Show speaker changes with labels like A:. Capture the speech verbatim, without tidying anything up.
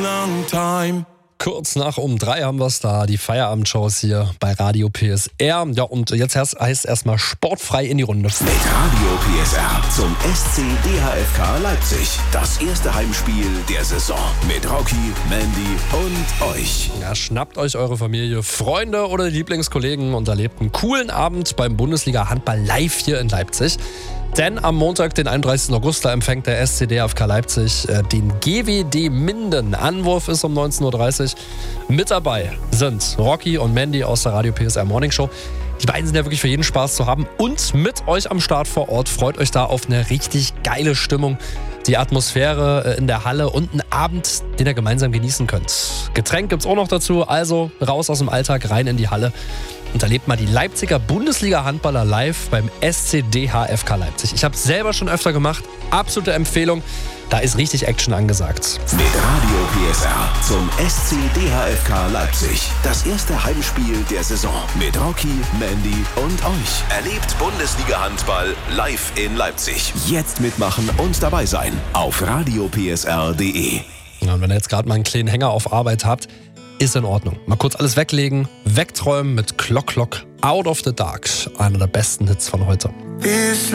A: Kurz nach um drei haben wir es da, die Feierabendshows hier bei Radio P S R. Ja, und jetzt heißt es erstmal sportfrei in die Runde.
B: Mit Radio P S R zum S C D H F K Leipzig. Das erste Heimspiel der Saison. Mit Rocky, Mandy und euch.
A: Ja, schnappt euch eure Familie, Freunde oder Lieblingskollegen und erlebt einen coolen Abend beim Bundesliga-Handball live hier in Leipzig. Denn am Montag, den einunddreißigsten August, da empfängt der S C D H F K Leipzig äh, den G W D Minden. Anwurf ist um neunzehn Uhr dreißig. Mit dabei sind Rocky und Mandy aus der Radio P S R Morning Show. Die beiden sind ja wirklich für jeden Spaß zu haben. Und mit euch am Start vor Ort. Freut euch da auf eine richtig geile Stimmung. Die Atmosphäre in der Halle und einen Abend, den ihr gemeinsam genießen könnt. Getränk gibt's auch noch dazu. Also raus aus dem Alltag, rein in die Halle. Und erlebt mal die Leipziger Bundesliga-Handballer live beim S C D H F K Leipzig. Ich habe es selber schon öfter gemacht. Absolute Empfehlung. Da ist richtig Action angesagt.
B: Mit Radio P S R zum S C D H F K Leipzig. Das erste Heimspiel der Saison. Mit Rocky, Mandy und euch. Erlebt Bundesliga-Handball live in Leipzig. Jetzt mitmachen und dabei sein. Auf radio p s r punkt d e.
A: Ja, und wenn ihr jetzt gerade mal einen kleinen Hänger auf Arbeit habt, ist in Ordnung. Mal kurz alles weglegen, wegträumen mit Clock Clock, Out of the Dark. Einer der besten Hits von heute.